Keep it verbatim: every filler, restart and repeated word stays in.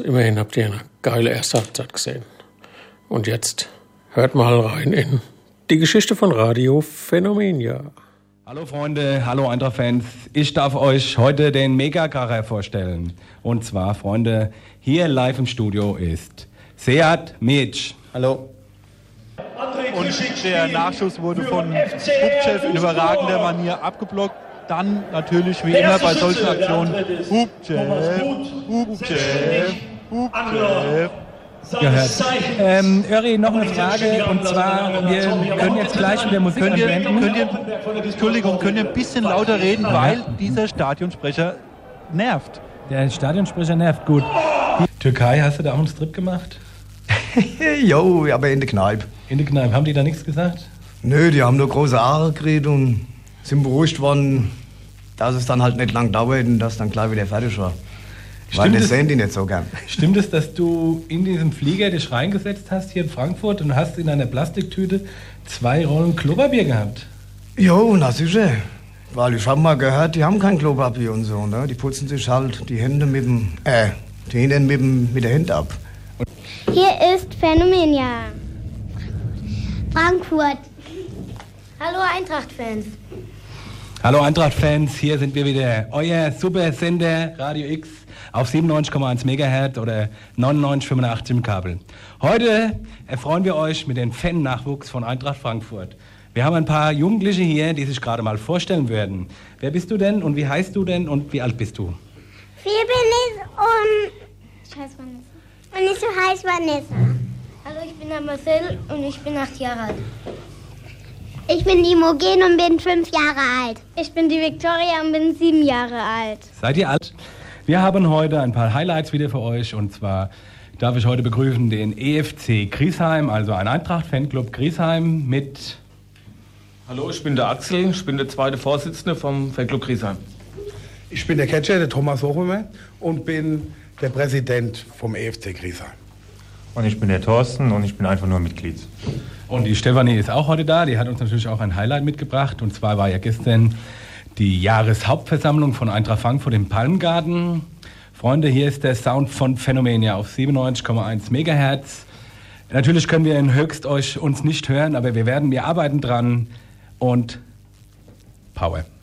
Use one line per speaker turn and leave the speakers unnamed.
immerhin habt ihr eine geile erste Halbzeit gesehen. Und jetzt hört mal rein in die Geschichte von Radio Phänomenia.
Hallo Freunde, hallo Eintracht-Fans. Ich darf euch heute den Megakracher vorstellen. Und zwar, Freunde, hier live im Studio ist Sead Mic.
Hallo.
Und der Nachschuss wurde von Hubchev in überragender Manier abgeblockt. Dann natürlich wie immer bei solchen Aktionen Hubchev, Hubchev, Hubchev.
Gehört. Ähm, Öri, noch eine Frage, und zwar, wir können jetzt gleich wieder Musik
könnt ihr,
anwenden.
könnt ihr, Entschuldigung, könnt ihr ein bisschen lauter reden, weil dieser Stadionsprecher nervt.
Der Stadionsprecher nervt, gut. Türkei, hast du da auch einen Strip gemacht?
Jo, aber in der Kneipe.
In der Kneipe, haben die da nichts gesagt?
Nö, die haben nur große Haare gekriegt und sind beruhigt worden, dass es dann halt nicht lang dauert und dass dann gleich wieder fertig war. Weil das sehen die nicht so gern.
Stimmt es, dass du in diesem Flieger dich reingesetzt hast hier in Frankfurt und hast in einer Plastiktüte zwei Rollen Klopapier gehabt?
Jo, na sicher. Weil ich habe mal gehört, die haben kein Klopapier und so, ne? Die putzen sich halt die Hände mit dem, äh, die Hände mit, dem, mit der Hand ab.
Hier ist Phänomenia. Frankfurt. Hallo Eintracht-Fans.
Hallo Eintracht-Fans, hier sind wir wieder. Euer Supersender Radio X auf siebenundneunzig Komma eins Megahertz oder neunundneunzig Komma fünfundachtzig im Kabel. Heute erfreuen wir euch mit dem Fan-Nachwuchs von Eintracht Frankfurt. Wir haben ein paar Jugendliche hier, die sich gerade mal vorstellen werden. Wer bist du denn und wie heißt du denn und wie alt bist du?
Vier bin ich und... Ich heiße Vanessa. Und ich heiße Vanessa.
Hallo, ich bin der Marcel und ich bin acht Jahre alt.
Ich bin die Imogen und bin fünf Jahre alt.
Ich bin die Victoria und bin sieben Jahre alt.
Seid ihr alt? Wir haben heute ein paar Highlights wieder für euch, und zwar darf ich heute begrüßen den E F C Griesheim, also ein Eintracht-Fanclub Griesheim mit...
Hallo, ich bin der Axel, ich bin der zweite Vorsitzende vom Fanclub Griesheim.
Ich bin der Catcher, der Thomas Hochheimer, und bin der Präsident vom E F C Griesheim.
Und ich bin der Thorsten und ich bin einfach nur Mitglied.
Und die Stefanie ist auch heute da, die hat uns natürlich auch ein Highlight mitgebracht, und zwar war ja gestern die Jahreshauptversammlung von Eintracht Frankfurt im Palmgarten. Freunde, hier ist der Sound von Phänomenia auf siebenundneunzig Komma eins Megahertz. Natürlich können wir in Höchst euch uns nicht hören, aber wir werden, wir arbeiten dran, und Power.